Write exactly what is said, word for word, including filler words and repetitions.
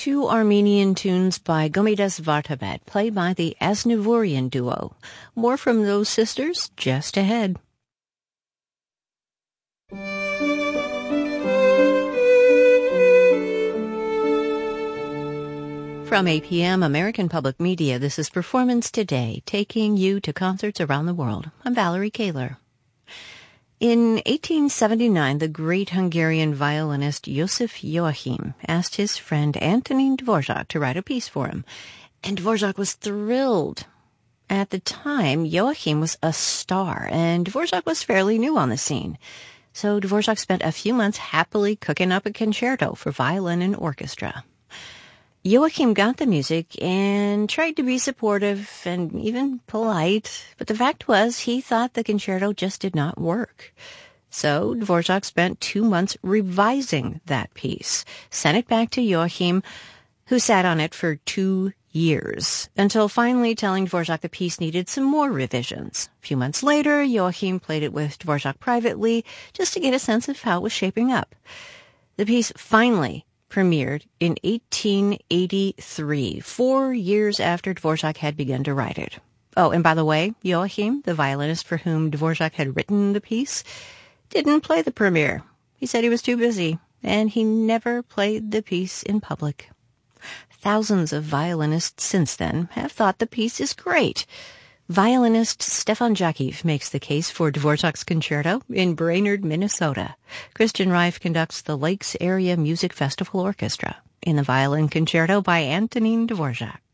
two Armenian tunes by Gomidas Vartabed, played by the Aznavourian duo. More from those sisters just ahead. From A P M American Public Media, this is Performance Today, taking you to concerts around the world. I'm Valerie Kaler. In eighteen seventy-nine, the great Hungarian violinist Josef Joachim asked his friend Antonín Dvorak to write a piece for him, and Dvorak was thrilled. At the time, Joachim was a star, and Dvorak was fairly new on the scene. So Dvorak spent a few months happily cooking up a concerto for violin and orchestra. Joachim got the music and tried to be supportive and even polite, but the fact was he thought the concerto just did not work. So Dvorak spent two months revising that piece, sent it back to Joachim, who sat on it for two years, until finally telling Dvorak the piece needed some more revisions. A few months later, Joachim played it with Dvorak privately, just to get a sense of how it was shaping up. The piece finally premiered in eighteen eighty-three, four years after Dvorak had begun to write it. Oh, and by the way, Joachim, the violinist for whom Dvorak had written the piece, didn't play the premiere. He said he was too busy, and he never played the piece in public. Thousands of violinists since then have thought the piece is great. Violinist Stefan Jakiv makes the case for Dvorak's concerto in Brainerd, Minnesota. Christian Reif conducts the Lakes Area Music Festival Orchestra in the violin concerto by Antonín Dvorak.